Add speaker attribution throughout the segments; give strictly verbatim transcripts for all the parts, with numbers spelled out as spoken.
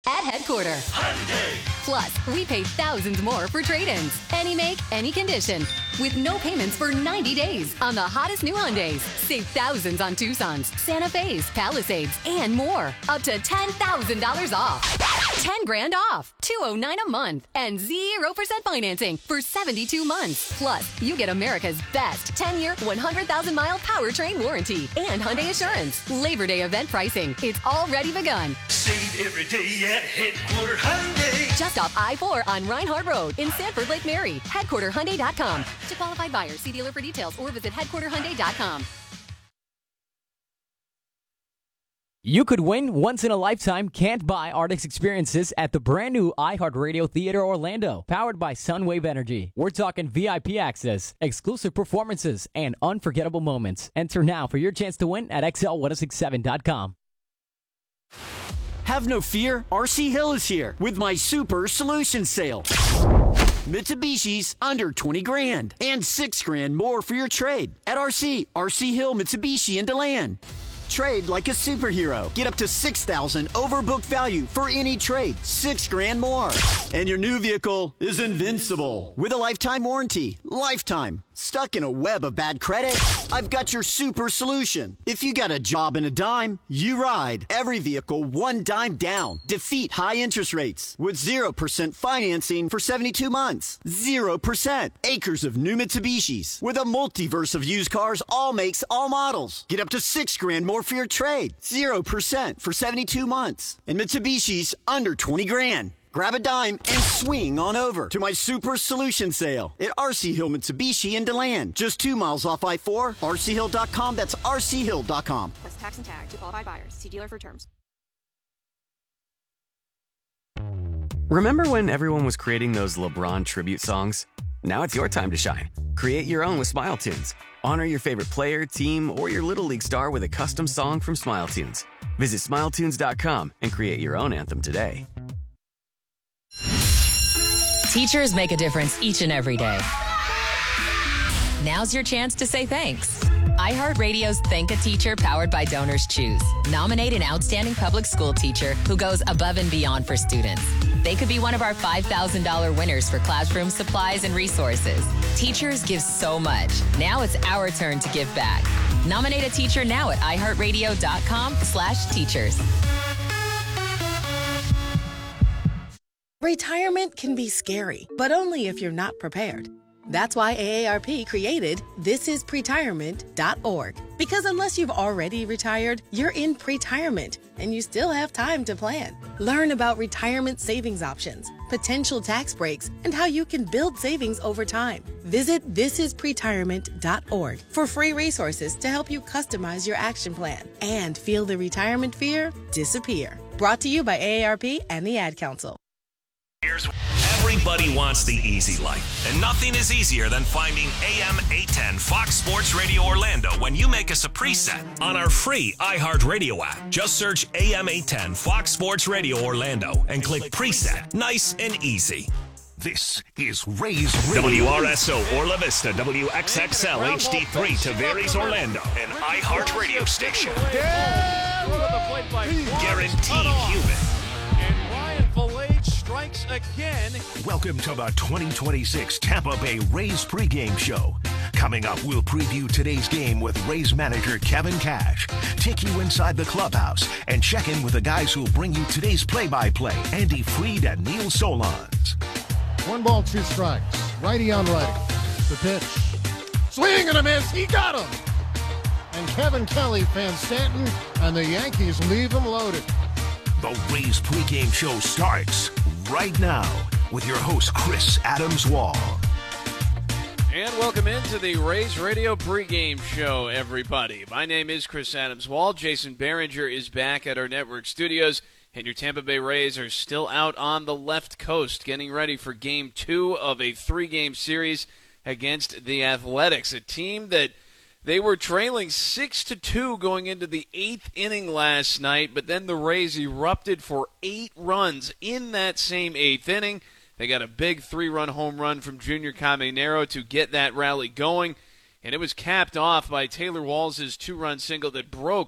Speaker 1: At Headquarter. Hyundai. Plus, we pay thousands more for trade-ins. Any make, any condition. With no payments for ninety days on the hottest new Hyundais. Save thousands on Tucsons, Santa Fe's, Palisades, and more. Up to ten thousand dollars off. ten grand off. two hundred nine dollars a month. And zero percent financing for seventy-two months. Plus, you get America's best ten-year, one hundred thousand mile powertrain warranty and Hyundai Assurance. Labor Day event pricing. It's already begun.
Speaker 2: Save every day at Headquarter Hyundai.
Speaker 1: Just off I four on Reinhardt Road in Sanford, Lake Mary. Headquarter Hyundai dot com. To qualified buyers, see dealer for details or visit Headquarter Hyundai dot com.
Speaker 3: You could win once-in-a-lifetime can't-buy Artist experiences at the brand-new iHeartRadio Theater Orlando, powered by Sunwave Energy. We're talking V I P access, exclusive performances, and unforgettable moments. Enter now for your chance to win at X L ten sixty-seven dot com.
Speaker 4: Have no fear, R C Hill is here with my super solution sale. Mitsubishi's under twenty grand and six grand more for your trade at R C, R C Hill, Mitsubishi, and DeLand. Trade like a superhero. Get up to six thousand dollars over book value for any trade. Six grand more. And your new vehicle is invincible with a lifetime warranty. Lifetime. Stuck in a web of bad credit? I've got your super solution. If you got a job and a dime, you ride. Every vehicle one dime down. Defeat high interest rates with zero percent financing for seventy-two months. zero percent. Acres of new Mitsubishis with a multiverse of used cars, all makes, all models. Get up to six grand more for your trade. zero percent for seventy-two months. And Mitsubishi's under twenty grand. Grab a dime and swing on over to my super solution sale at R C Hill Mitsubishi in DeLand. Just two miles off I four, R C Hill dot com. That's R C Hill dot com.
Speaker 5: Plus tax and tag to qualified buyers. See dealer for terms.
Speaker 6: Remember when everyone was creating those LeBron tribute songs? Now it's your time to shine. Create your own with Smile Tunes. Honor your favorite player, team, or your Little League star with a custom song from Smile Tunes. Visit Smile Tunes dot com and create your own anthem today.
Speaker 7: Teachers make a difference each and every day. Now's your chance to say thanks. iHeartRadio's Thank a Teacher, powered by Donors Choose. Nominate an outstanding public school teacher who goes above and beyond for students. They could be one of our five thousand dollars winners for classroom supplies and resources. Teachers give so much. Now it's our turn to give back. Nominate a teacher now at iHeartRadio dot com slash teachers.
Speaker 8: Retirement can be scary, but only if you're not prepared. That's why A A R P created this is pretirement dot org. Because unless you've already retired, you're in pretirement, and you still have time to plan. Learn about retirement savings options, potential tax breaks, and how you can build savings over time. Visit this is pretirement dot org for free resources to help you customize your action plan and feel the retirement fear disappear. Brought to you by A A R P and the Ad Council.
Speaker 2: Everybody wants the easy life, and nothing is easier than finding A M eight ten Fox Sports Radio Orlando when you make us a preset on our free iHeartRadio app. Just search A M eight ten Fox Sports Radio Orlando and click preset. Nice and easy. This is Rays Radio. W R S O Orla Vista, W X X L H D three Tavares Orlando, an iHeartRadio station. Guaranteed human.
Speaker 9: Strikes again.
Speaker 2: Welcome to the twenty twenty-six Tampa Bay Rays pregame show. Coming up, we'll preview today's game with Rays manager Kevin Cash, take you inside the clubhouse, and check in with the guys who'll bring you today's play-by-play, Andy Freed and Neil Solondz.
Speaker 10: One ball, two strikes. Righty on righty. The pitch. Swing and a miss. He got him. And Kevin Kelly, Van Stanton, and the Yankees leave him loaded.
Speaker 2: The Rays pregame show starts right now with your host, Chris Adams-Wall.
Speaker 9: And welcome into the Rays Radio pregame show, everybody. My name is Chris Adams-Wall. Jason Behringer is back at our network studios, and your Tampa Bay Rays are still out on the left coast getting ready for game two of a three-game series against the Athletics, a team that they were trailing six to two going into the eighth inning last night, but then the Rays erupted for eight runs in that same eighth inning. They got a big three-run home run from Junior Caminero to get that rally going, and it was capped off by Taylor Walls' two-run single that broke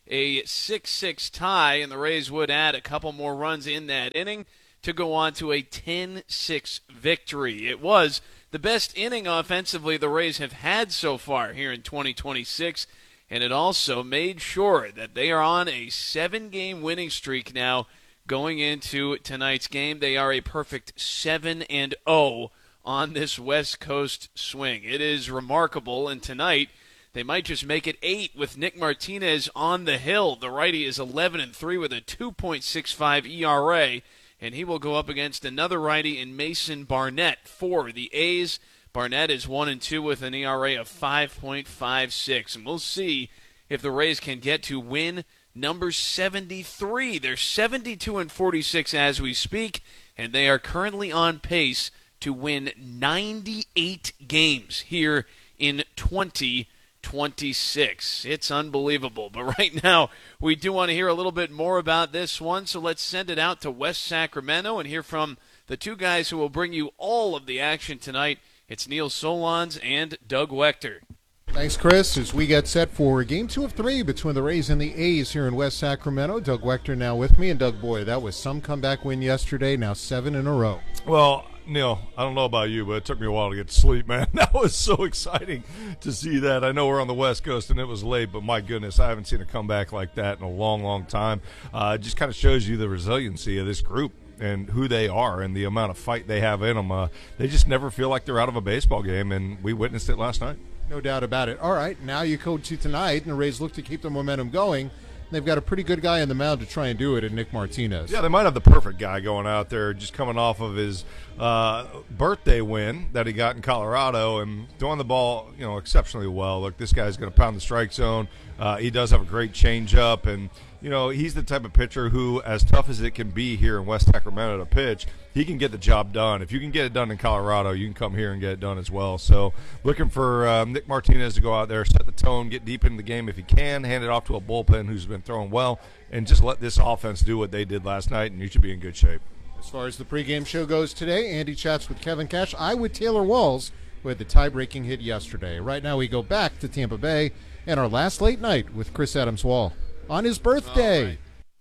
Speaker 9: a six six tie, and the Rays would add a couple more runs in that inning to go on to a ten six victory. It was the best inning offensively the Rays have had so far here in twenty twenty-six, and it also made sure that they are on a seven-game winning streak now going into tonight's game. They are a perfect seven and oh on this West Coast swing. It is remarkable, and tonight they might just make it eight with Nick Martinez on the hill. The righty is eleven and three with a two point six five E R A, and he will go up against another righty in Mason Barnett for the A's. Barnett is one and two with an E R A of five point five six, and we'll see if the Rays can get to win number seventy-three. They're seventy-two and forty-six as we speak, and they are currently on pace to win ninety-eight games here in twenty twenty-six. It's unbelievable. But right now, we do want to hear a little bit more about this one, so let's send it out to West Sacramento and hear from the two guys who will bring you all of the action tonight. It's Neil Solondz and Doug Wechter.
Speaker 10: Thanks, Chris. As we get set for game two of three between the Rays and the A's here in West Sacramento, Doug Wechter now with me. And Doug, boy, that was some comeback win yesterday, now seven in a row.
Speaker 11: Well, Neil, I don't know about you, but it took me a while to get to sleep, man. That was so exciting to see that. I know we're on the West Coast and it was late, but my goodness, I haven't seen a comeback like that in a long, long time. Uh, it just kind of shows you the resiliency of this group and who they are and the amount of fight they have in them. Uh, they just never feel like they're out of a baseball game, and we witnessed it last night.
Speaker 10: No doubt about it. All right, now you go to tonight, and the Rays look to keep the momentum going. They've got a pretty good guy on the mound to try and do it in Nick Martinez.
Speaker 11: Yeah, they might have the perfect guy going out there, just coming off of his uh, birthday win that he got in Colorado and throwing the ball, you know, exceptionally well. Look, this guy's going to pound the strike zone. Uh, he does have a great changeup, and you know, he's the type of pitcher who, as tough as it can be here in West Sacramento to pitch, he can get the job done. If you can get it done in Colorado, you can come here and get it done as well. So looking for um, Nick Martinez to go out there, set the tone, get deep into the game if he can, hand it off to a bullpen who's been throwing well, and just let this offense do what they did last night, and you should be in good shape.
Speaker 10: As far as the pregame show goes today, Andy chats with Kevin Cash. I with Taylor Walls, who had the tie-breaking hit yesterday. Right now we go back to Tampa Bay and our last late night with Chris Adams-Wall on his birthday.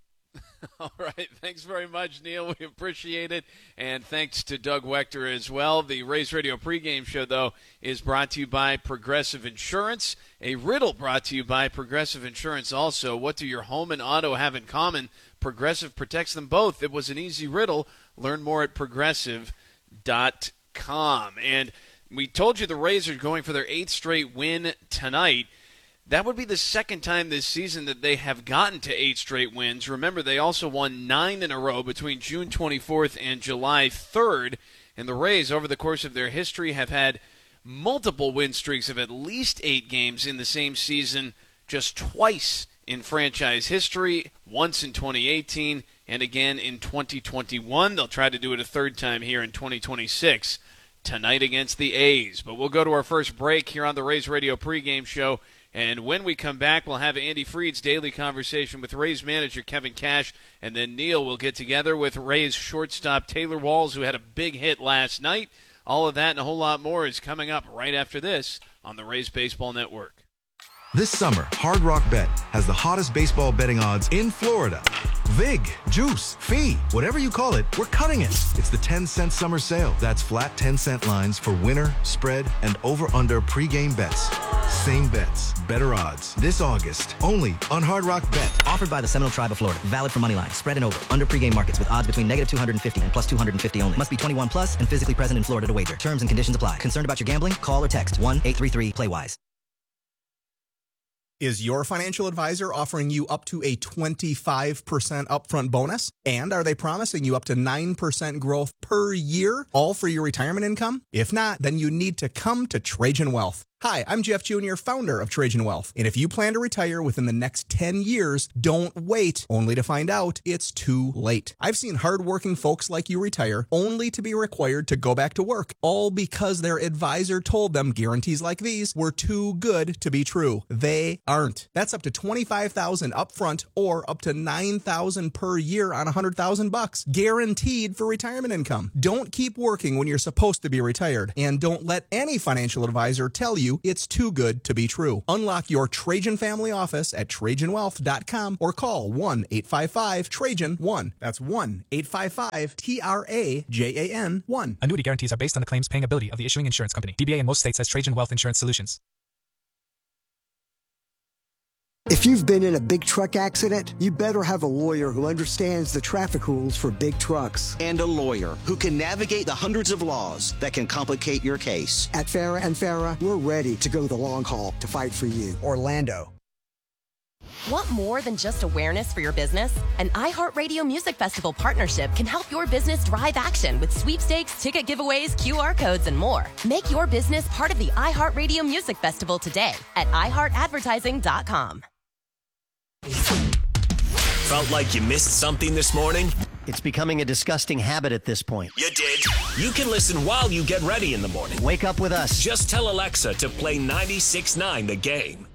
Speaker 9: All right. All right. Thanks very much, Neil. We appreciate it. And thanks to Doug Wechter as well. The Rays Radio pregame show, though, is brought to you by Progressive Insurance. A riddle brought to you by Progressive Insurance also. What do your home and auto have in common? Progressive protects them both. It was an easy riddle. Learn more at progressive dot com. And we told you the Rays are going for their eighth straight win tonight. That would be the second time this season that they have gotten to eight straight wins. Remember, they also won nine in a row between June twenty-fourth and July third. And the Rays, over the course of their history, have had multiple win streaks of at least eight games in the same season, just twice in franchise history, once in twenty eighteen and again in twenty twenty-one. They'll try to do it a third time here in twenty twenty-six, tonight against the A's. But we'll go to our first break here on the Rays Radio pregame show. And when we come back, we'll have Andy Freed's daily conversation with Rays manager Kevin Cash, and then Neil will get together with Rays shortstop Taylor Walls, who had a big hit last night. All of that and a whole lot more is coming up right after this on the Rays Baseball Network.
Speaker 12: This summer, Hard Rock Bet has the hottest baseball betting odds in Florida. Vig, juice, fee, whatever you call it, we're cutting it. It's the ten cent summer sale. That's flat ten cent lines for winner, spread, and over-under pregame bets. Same bets, better odds. This August, only on Hard Rock Bet.
Speaker 13: Offered by the Seminole Tribe of Florida. Valid for moneyline, spread and over. Under pregame markets with odds between negative two hundred fifty and plus two hundred fifty only. Must be twenty-one plus and physically present in Florida to wager. Terms and conditions apply. Concerned about your gambling? Call or text one eight three three play wise.
Speaker 14: Is your financial advisor offering you up to a twenty-five percent upfront bonus? And are they promising you up to nine percent growth per year, all for your retirement income? If not, then you need to come to Trajan Wealth. Hi, I'm Jeff Junior, founder of Trajan Wealth. And if you plan to retire within the next ten years, don't wait, only to find out it's too late. I've seen hardworking folks like you retire only to be required to go back to work, all because their advisor told them guarantees like these were too good to be true. They aren't. That's up to twenty-five thousand dollars upfront or up to nine thousand dollars per year on one hundred thousand bucks, guaranteed for retirement income. Don't keep working when you're supposed to be retired, and don't let any financial advisor tell you you it's too good to be true. Unlock your Trajan family office at Trajan Wealth dot com or call one eight five five Trajan one. That's one eight five five T R A J A N one.
Speaker 15: Annuity guarantees are based on the claims paying ability of the issuing insurance company. D B A in most states has Trajan Wealth Insurance Solutions.
Speaker 16: If you've been in a big truck accident, you better have a lawyer who understands the traffic rules for big trucks.
Speaker 17: And a lawyer who can navigate the hundreds of laws that can complicate your case.
Speaker 16: At Farah and Farah, we're ready to go the long haul to fight for you. Orlando.
Speaker 18: Want more than just awareness for your business? An iHeartRadio Music Festival partnership can help your business drive action with sweepstakes, ticket giveaways, Q R codes, and more. Make your business part of the iHeartRadio Music Festival today at i heart advertising dot com.
Speaker 2: Felt like you missed something this morning?
Speaker 17: It's becoming a disgusting habit at this point.
Speaker 2: You did. You can listen while you get ready in the morning.
Speaker 17: Wake up with us.
Speaker 2: Just tell Alexa to play ninety-six point nine The Game.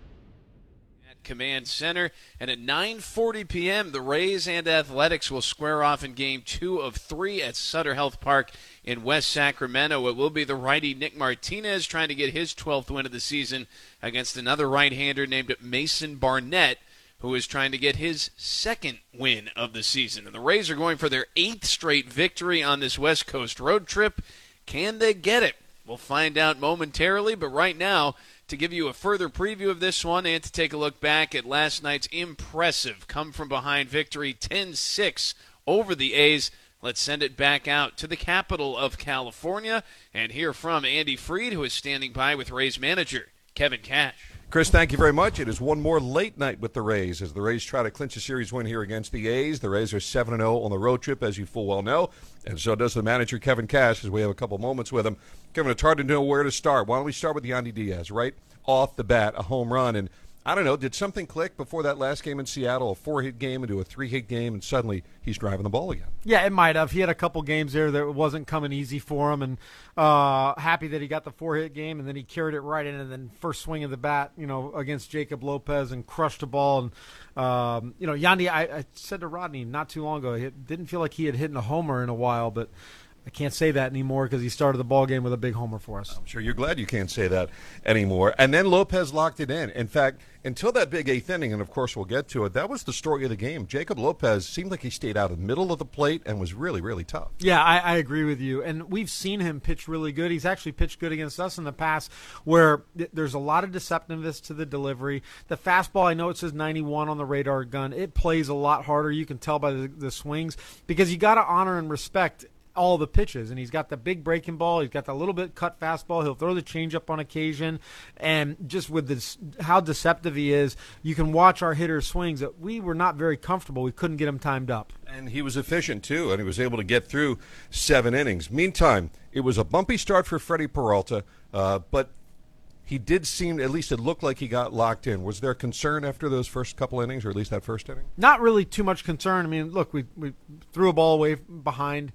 Speaker 9: At Command Center, and at nine forty p.m., the Rays and Athletics will square off in Game two of three at Sutter Health Park in West Sacramento. It will be the righty Nick Martinez trying to get his twelfth win of the season against another right-hander named Mason Barnett, who is trying to get his second win of the season. And the Rays are going for their eighth straight victory on this West Coast road trip. Can they get it? We'll find out momentarily, but right now, to give you a further preview of this one and to take a look back at last night's impressive come-from-behind victory ten six over the A's, let's send it back out to the capital of California and hear from Andy Freed, who is standing by with Rays manager Kevin Cash.
Speaker 19: Chris, thank you very much. It is one more late night with the Rays as the Rays try to clinch a series win here against the A's. The Rays are seven and oh on the road trip, as you full well know, and so does the manager, Kevin Cash, as we have a couple moments with him. Kevin, it's hard to know where to start. Why don't we start with Yandy Diaz, right off the bat, a home run. And I don't know, did something click before that last game in Seattle, a four-hit game into a three-hit game, and suddenly he's driving the ball again?
Speaker 20: Yeah, it might have. He had a couple games there that wasn't coming easy for him, and uh, happy that he got the four-hit game, and then he carried it right in, and then first swing of the bat, you know, against Jacob Lopez and crushed the ball. And, um, you know, Yandy, I, I said to Rodney not too long ago, it didn't feel like he had hit a homer in a while, but I can't say that anymore because he started the ball game with a big homer for us.
Speaker 19: I'm sure you're glad you can't say that anymore. And then Lopez locked it in. In fact, until that big eighth inning, and of course we'll get to it, that was the story of the game. Jacob Lopez seemed like he stayed out of the middle of the plate and was really, really tough.
Speaker 20: Yeah, I, I agree with you. And we've seen him pitch really good. He's actually pitched good against us in the past where th- there's a lot of deceptiveness to the delivery. The fastball, I know it says ninety-one on the radar gun. It plays a lot harder. You can tell by the, the swings because you got to honor and respect all the pitches, and he's got the big breaking ball, he's got the little bit cut fastball, he'll throw the changeup on occasion, and just with this how deceptive he is, you can watch our hitters' swings that we were not very comfortable. We couldn't get him timed up.
Speaker 19: And he was efficient too, and he was able to get through seven innings. Meantime, it was a bumpy start for Freddie Peralta, uh, but he did seem, at least it looked like he got locked in. Was there concern after those first couple innings, or at least that first inning?
Speaker 20: Not really too much concern. I mean, look, we we threw a ball away behind.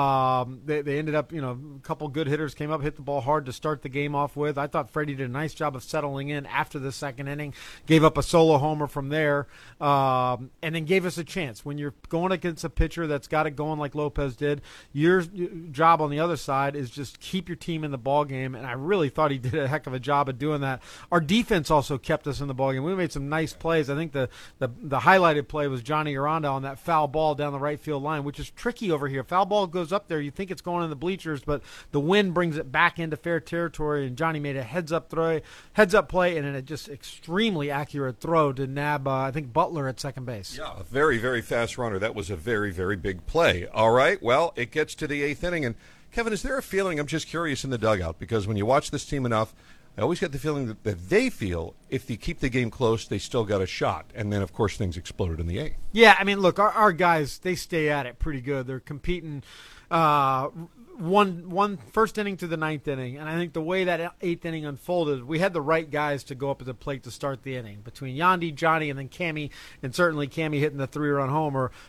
Speaker 20: Um, they, they ended up, you know, a couple good hitters came up, hit the ball hard to start the game off with. I thought Freddie did a nice job of settling in after the second inning, gave up a solo homer from there, um, and then gave us a chance. When you're going against a pitcher that's got it going like Lopez did, your job on the other side is just keep your team in the ball game, and I really thought he did a heck of a job of doing that. Our defense also kept us in the ballgame. We made some nice plays. I think the, the the highlighted play was Johnny Aranda on that foul ball down the right field line, which is tricky over here. Foul ball goes up there. You think it's going in the bleachers, but the wind brings it back into fair territory, and Johnny made a heads-up throw, heads-up play, and then a just extremely accurate throw to nab, uh, I think, Butler at second base.
Speaker 19: Yeah, a very, very fast runner. That was a very, very big play. All right, well, it gets to the eighth inning, and Kevin, is there a feeling, I'm just curious in the dugout, because when you watch this team enough, I always get the feeling that, that they feel if they keep the game close, they still got a shot. And then, of course, things exploded in the eighth.
Speaker 20: Yeah, I mean, look, our, our guys, they stay at it pretty good. They're competing uh, one one first inning to the ninth inning. And I think the way that eighth inning unfolded, we had the right guys to go up at the plate to start the inning. Between Yandy, Johnny, and then Cammy, and certainly Cammy hitting the three-run homer,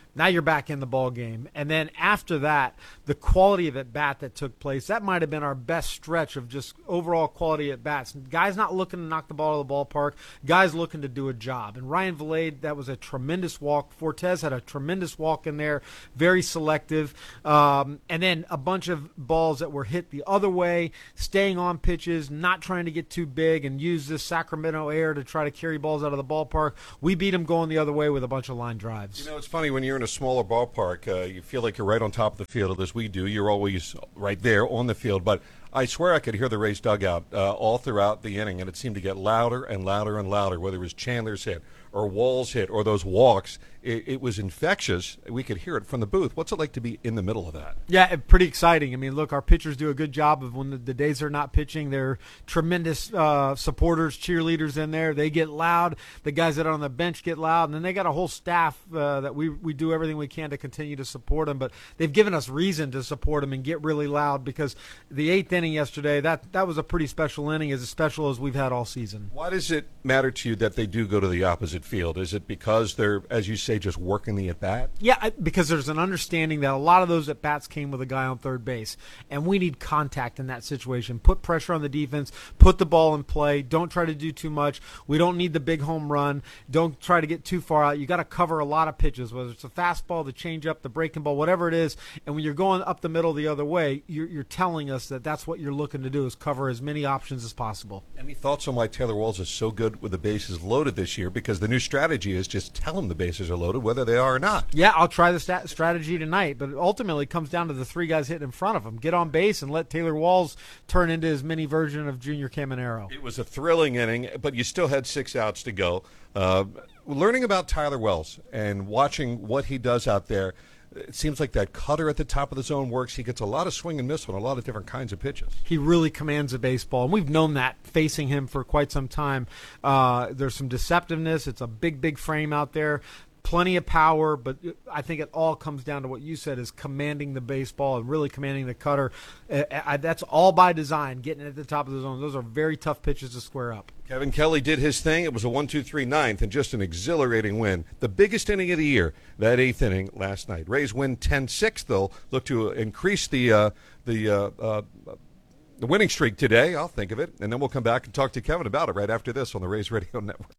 Speaker 20: Now you're back in the ball game. And then after that, the quality of at-bat that took place, that might have been our best stretch of just overall quality at-bats. Guys not looking to knock the ball out of the ballpark, guys looking to do a job. And Ryan Vilade, that was a tremendous walk. Fortes had a tremendous walk in there, very selective. Um, and then a bunch of balls that were hit the other way, staying on pitches, not trying to get too big and use this Sacramento air to try to carry balls out of the ballpark. We beat them going the other way with a bunch of line drives.
Speaker 19: You know, it's funny when you're in a smaller ballpark, uh, you feel like you're right on top of the field, as we do. You're always right there on the field. But I swear I could hear the Rays dugout uh, all throughout the inning, and it seemed to get louder and louder and louder, whether it was Chandler's hit or Wall's hit or those walks. It, it was infectious. We could hear it from the booth. What's it like to be in the middle of that?
Speaker 20: Yeah, pretty exciting. I mean, look, our pitchers do a good job of when the, the days they're not pitching. They're tremendous uh, supporters, cheerleaders in there. They get loud. The guys that are on the bench get loud. And then they got a whole staff uh, that we, we do everything we can to continue to support them. But they've given us reason to support them and get really loud, because the eighth inning yesterday, that, that was a pretty special inning, as special as we've had all season.
Speaker 19: Why does it matter to you that they do go to the opposite field? Is it because they're, as you say, just working the at-bat?
Speaker 20: Yeah, I, because there's an understanding that a lot of those at-bats came with a guy on third base, and we need contact in that situation. Put pressure on the defense, put the ball in play, don't try to do too much. We don't need the big home run. Don't try to get too far out. You got to cover a lot of pitches, whether it's a fastball, the changeup, the breaking ball, whatever it is, and when you're going up the middle the other way, you're, you're telling us that that's what you're looking to do, is cover as many options as possible.
Speaker 19: Any thoughts on why Taylor Walls is so good with the bases loaded this year? Because the new strategy is just tell him the bases are loaded, whether they are or not.
Speaker 20: Yeah, I'll try the stat- strategy tonight, but ultimately it comes down to the three guys hitting in front of him. Get on base and let Taylor Walls turn into his mini version of Junior Caminero.
Speaker 19: It was a thrilling inning, but you still had six outs to go. Uh, learning about Tyler Wells and watching what he does out there, it seems like that cutter at the top of the zone works. He gets a lot of swing and miss on a lot of different kinds of pitches.
Speaker 20: He really commands a baseball, and we've known that facing him for quite some time. Uh, there's some deceptiveness. It's a big, big frame out there. Plenty of power, but I think it all comes down to what you said, is commanding the baseball and really commanding the cutter. Uh, I, that's all by design, getting it at the top of the zone. Those are very tough pitches to square up.
Speaker 19: Kevin Kelly did his thing. It was a one two three ninth and just an exhilarating win. The biggest inning of the year, that eighth inning last night. Rays win ten six, they'll look to increase the uh, the uh, uh, the winning streak today. I'll think of it, and then we'll come back and talk to Kevin about it right after this on the Rays Radio Network.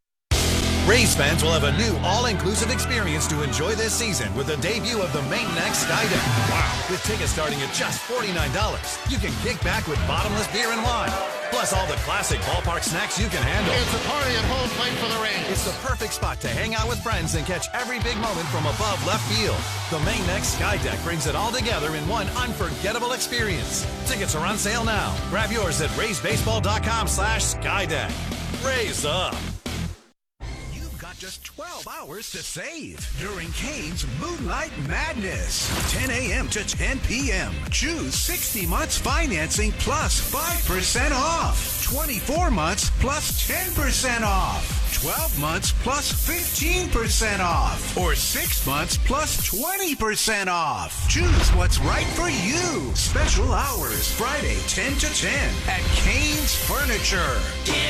Speaker 21: Rays fans will have a new all-inclusive experience to enjoy this season with the debut of the Main Next Skydeck. Wow! With tickets starting at just forty-nine dollars, you can kick back with bottomless beer and wine, plus all the classic ballpark snacks you can handle.
Speaker 22: It's a party at home plate for the Rays.
Speaker 21: It's the perfect spot to hang out with friends and catch every big moment from above left field. The Main Next Skydeck brings it all together in one unforgettable experience. Tickets are on sale now. Grab yours at raysbaseball.com slash Skydeck. Raise up!
Speaker 23: Just twelve hours to save during Cane's Moonlight Madness. ten a.m. to ten p.m. Choose sixty months financing plus five percent off. twenty-four months plus ten percent off. twelve months plus fifteen percent off. Or six months plus twenty percent off. Choose what's right for you. Special hours Friday ten to ten at Cane's Furniture. Get